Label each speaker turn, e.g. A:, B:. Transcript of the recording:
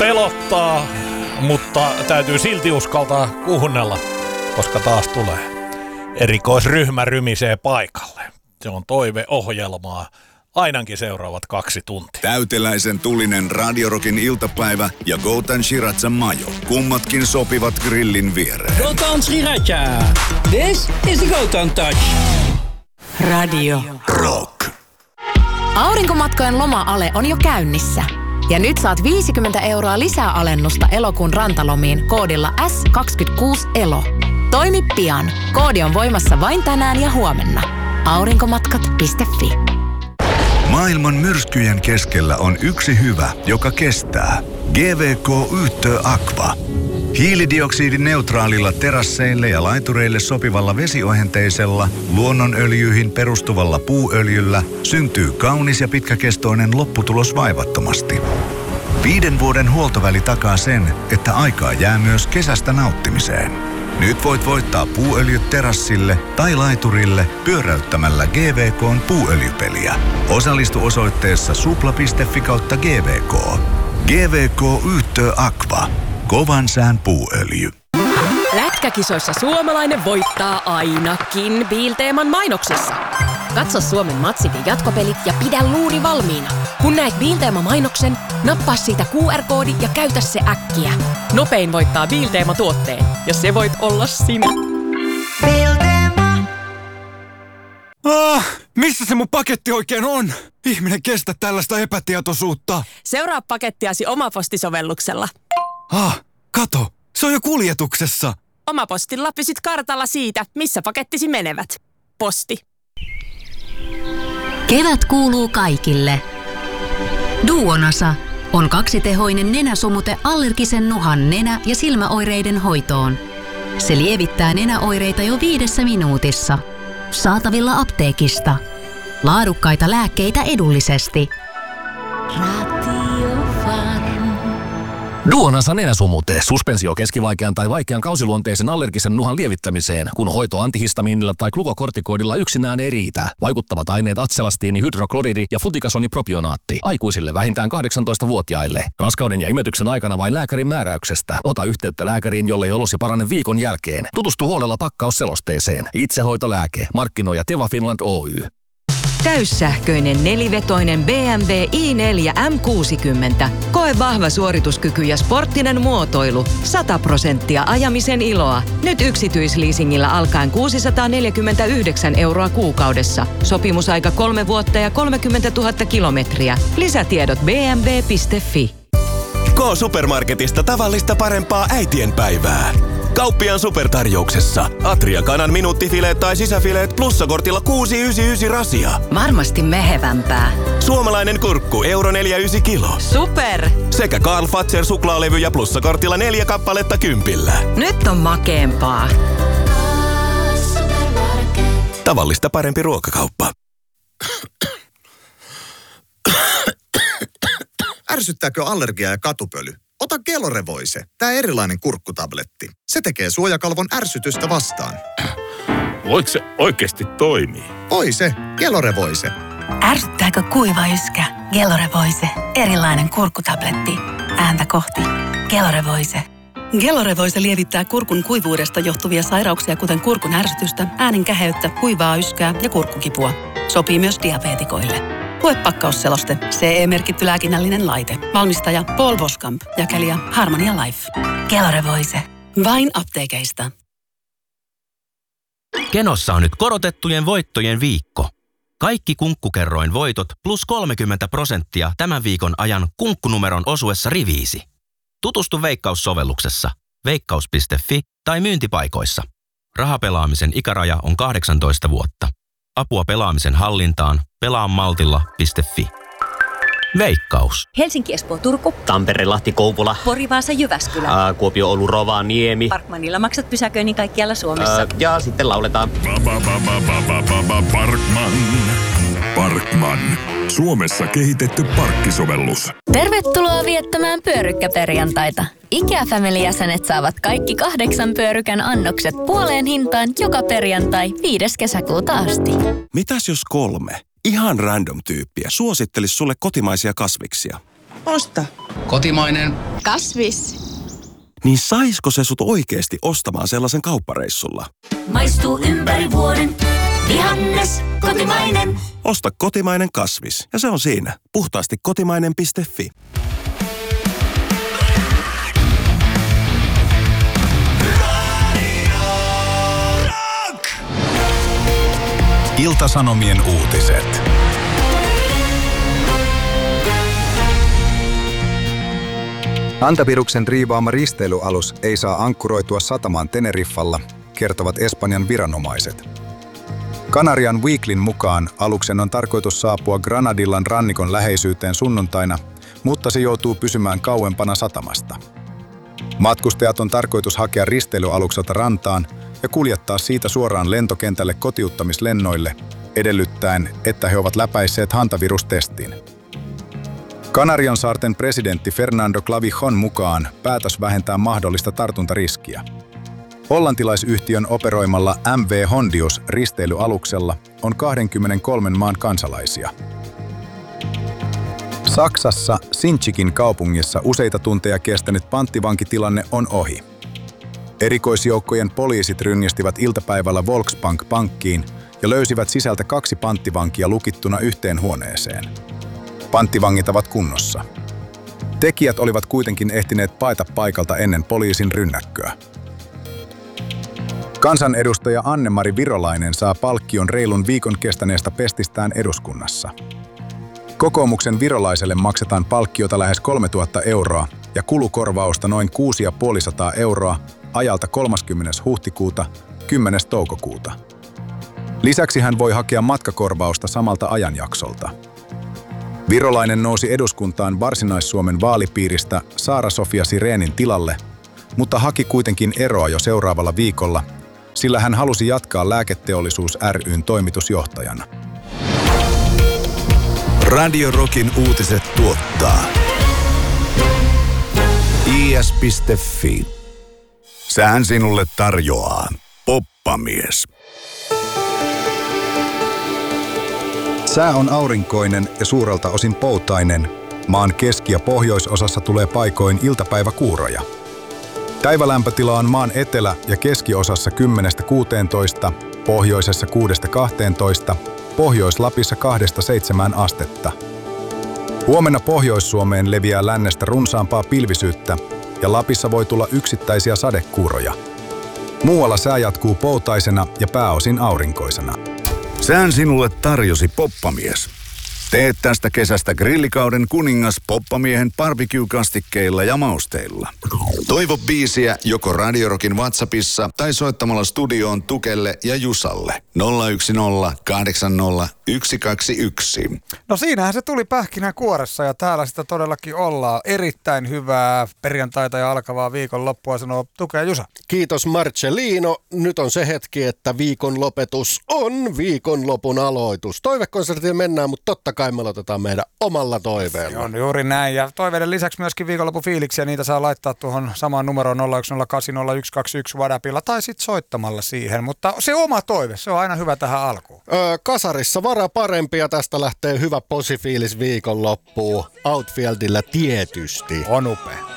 A: pelottaa, mutta täytyy silti uskaltaa kuunnella, koska taas tulee erikoisryhmä rymisee paikalle. Se on toiveohjelmaa. Ainakin seuraavat 2 tuntia.
B: Täyteläisen tulinen Radio Rockin iltapäivä ja Goutan Shiratsan majo. Kummatkin sopivat grillin viereen.
C: Goutan Sriracha. This is the Goutan Touch.
D: Radio
B: Rock.
D: Aurinkomatkojen loma-ale on jo käynnissä. Ja nyt saat 50 € lisää alennusta elokuun rantalomiin koodilla S26ELO. Toimi pian. Koodi on voimassa vain tänään ja huomenna. Aurinkomatkat.fi.
B: Maailman myrskyjen keskellä on yksi hyvä, joka kestää. GVK Yhtö Aqua. Hiilidioksidineutraalilla terasseille ja laitureille sopivalla vesiohenteisella, luonnonöljyihin perustuvalla puuöljyllä syntyy kaunis ja pitkäkestoinen lopputulos vaivattomasti. 5 vuoden huoltoväli takaa sen, että aikaa jää myös kesästä nauttimiseen. Nyt voit voittaa puuöljyt terassille tai laiturille pyöräyttämällä GVK:n puuöljypeliä. Osallistu osoitteessa supla.fi/GVK. GVK Yhtö Aqua. Kovan sään puuöljy.
E: Lätkäkisoissa suomalainen voittaa ainakin Biilteeman mainoksissa. Katso Suomen matsit ja jatkopelit ja pidä luuri valmiina. Kun näet Biilteema-mainoksen, nappaa siitä QR-koodi ja käytä se äkkiä. Nopein voittaa Biilteema-tuotteen, ja se voit olla sinä.
F: Biilteema.
G: Missä se mun paketti oikein on? Ihminen kestä tällaista epätietoisuutta.
E: Seuraa pakettiasi Omaposti-sovelluksella.
G: Kato, se on jo kuljetuksessa.
E: Omapostilla pysyt kartalla siitä, missä pakettisi menevät. Posti.
H: Kevät kuuluu kaikille. Duonasa on 2-tehoinen nenäsumute allergisen nuhan nenä- ja silmäoireiden hoitoon. Se lievittää nenäoireita jo 5 minuutissa. Saatavilla apteekista. Laadukkaita lääkkeitä edullisesti.
I: Duonasa nenäsumute, suspensio keskivaikean tai vaikean kausiluonteisen allergisen nuhan lievittämiseen, kun hoito antihistamiinilla tai glukokortikoidilla yksinään ei riitä. Vaikuttavat aineet atselastiini, hydrokloridi ja flutikasonipropionaatti. Aikuisille vähintään 18-vuotiaille. Raskauden ja imetyksen aikana vain lääkärin määräyksestä. Ota yhteyttä lääkäriin, jollei olosi parane viikon jälkeen. Tutustu huolella pakkausselosteeseen. Itsehoitolääke. Markkinoija Teva Finland Oy.
F: Täyssähköinen 4-vetoinen BMW i4 M60. Koe vahva suorituskyky ja sporttinen muotoilu. 100% ajamisen iloa. Nyt yksityisleasingillä alkaen 649 € kuukaudessa. Sopimusaika 3 vuotta ja 30 000 kilometriä. Lisätiedot bmw.fi.
J: K-Supermarketista tavallista parempaa äitienpäivää. Kauppiaan supertarjouksessa. Atria kanan minuuttifileet tai sisäfileet plussakortilla 6,99 rasia.
F: Varmasti mehevämpää.
J: Suomalainen kurkku €4,9 kilo.
F: Super!
J: Sekä Karl Fazer suklaalevyjä plussakortilla 4 kappaletta 10.
F: Nyt on makeempaa.
J: Tavallista parempi ruokakauppa.
K: Ärsyttääkö allergia ja katupöly? Ota Gelorevoise, tää erilainen kurkkutabletti. Se tekee suojakalvon ärsytystä vastaan.
L: Voiko se oikeasti toimii?
K: Voi se, Gelorevoise.
M: Ärsyttääkö kuiva yskä? Gelorevoise, erilainen kurkkutabletti. Ääntä kohti. Gelorevoise. Gelorevoise lievittää kurkun kuivuudesta johtuvia sairauksia, kuten kurkun ärsytystä, äänen käheyttä, kuivaa yskää ja kurkkukipua. Sopii myös diabeetikoille. Lue pakkausseloste. CE-merkitty lääkinnällinen laite. Valmistaja Paul Boskamp. Jakelija Harmonia Life. Gelorevoise. Vain apteekeista.
N: Kenossa on nyt korotettujen voittojen viikko. Kaikki Kunkkukerroin voitot plus 30% tämän viikon ajan kunkkunumeron osuessa riviisi. Tutustu Veikkaus-sovelluksessa. Veikkaus.fi tai myyntipaikoissa. Rahapelaamisen ikäraja on 18 vuotta. Apua pelaamisen hallintaan. Pelaamaltilla.fi. Veikkaus.
O: Helsinki, Espoo, Turku.
P: Tampere, Lahti, Kouvola.
O: Pori, Vaasa, Jyväskylä.
P: Kuopio, Oulu, Rovaniemi.
O: Parkmanilla maksat pysäköinnin kaikkialla Suomessa.
P: Ja sitten lauletaan.
Q: Parkman. Suomessa kehitetty parkkisovellus.
R: Tervetuloa viettämään pyörykkäperjantaita. IKEA-family-jäsenet saavat kaikki 8 pyörykän annokset puoleen hintaan joka perjantai 5. kesäkuuta asti.
S: Mitäs jos 3 ihan random tyyppiä suosittelis sulle kotimaisia kasviksia?
T: Osta.
S: Kotimainen.
R: Kasvis.
J: Niin saisko se sut oikeesti ostamaan sellaisen kauppareissulla?
T: Maistuu ympäri vuoden. Vihannes, kotimainen.
J: Osta kotimainen kasvis. Ja se on siinä. Puhtaasti kotimainen.fi.
B: Ilta-Sanomien uutiset.
U: Hantaviruksen riivaama risteilyalus ei saa ankkuroitua satamaan Teneriffalla, kertovat Espanjan viranomaiset. Kanarian Weeklyn mukaan aluksen on tarkoitus saapua Granadillan rannikon läheisyyteen sunnuntaina, mutta se joutuu pysymään kauempana satamasta. Matkustajat on tarkoitus hakea risteilyalukselta rantaan ja kuljettaa siitä suoraan lentokentälle kotiuttamislennoille, edellyttäen, että he ovat läpäisseet hantavirustestin. Kanarian saarten presidentti Fernando Clavijon mukaan päätös vähentää mahdollista tartuntariskiä. Hollantilaisyhtiön operoimalla MV Hondius-risteilyaluksella on 23 maan kansalaisia. Saksassa Sinčikin kaupungissa useita tunteja kestänyt panttivankitilanne on ohi. Erikoisjoukkojen poliisit ryngestivät iltapäivällä Volksbank-pankkiin ja löysivät sisältä 2 panttivankia lukittuna yhteen huoneeseen. Panttivangit ovat kunnossa. Tekijät olivat kuitenkin ehtineet paeta paikalta ennen poliisin rynnäkköä. Kansanedustaja Anne-Mari Virolainen saa palkkion reilun viikon kestäneestä pestistään eduskunnassa. Kokoomuksen Virolaiselle maksetaan palkkiota lähes 3 000 euroa ja kulukorvausta noin 650 euroa ajalta 30. huhtikuuta 10. toukokuuta. Lisäksi hän voi hakea matkakorvausta samalta ajanjaksolta. Virolainen nousi eduskuntaan Varsinais-Suomen vaalipiiristä Saara-Sofia Sireenin tilalle, mutta haki kuitenkin eroa jo seuraavalla viikolla, sillä hän halusi jatkaa Lääketeollisuus ry:n toimitusjohtajana.
B: Radio Rockin uutiset tuottaa is.fi. Sään sinulle tarjoaa Poppamies.
U: Sää on aurinkoinen ja suurelta osin poutainen. Maan keski- ja pohjoisosassa tulee paikoin iltapäiväkuuroja. Päivälämpötila on maan etelä- ja keskiosassa 10–16, pohjoisessa 6–12, Pohjois-Lapissa 2–7 astetta. Huomenna Pohjois-Suomeen leviää lännestä runsaampaa pilvisyyttä ja Lapissa voi tulla yksittäisiä sadekuuroja. Muualla sää jatkuu poutaisena ja pääosin aurinkoisena.
B: Sään sinulle tarjosi Poppamies. Teet tästä kesästä grillikauden kuningas Poppamiehen barbecue-kastikkeilla ja mausteilla. Toivo biisiä joko Radio Rockin WhatsAppissa tai soittamalla studioon Tukelle ja Jusalle 010 80 121.
V: No siinähän se tuli pähkinänkuoressa ja täällä sitä todellakin ollaan. Erittäin hyvää perjantaita ja alkavaa viikonloppua sanoo Tuke ja Jusa.
W: Kiitos Marcellino. Nyt on se hetki, että viikon lopetus on viikonlopun aloitus. Toivekonserttiin mennään, mutta totta kai me aloitetaan meidän omalla toiveella.
V: On juuri näin ja toiveiden lisäksi myöskin viikonlopun fiiliksiä. Niitä saa laittaa tuohon samaan numeroon 010800121 WhatsAppilla tai sitten soittamalla siihen. Mutta se oma toive, se on aina hyvä tähän alkuun.
W: Kasarissa vara parempi ja tästä lähtee hyvä posifiilis viikonloppuun. Outfieldillä tietysti.
V: On upea.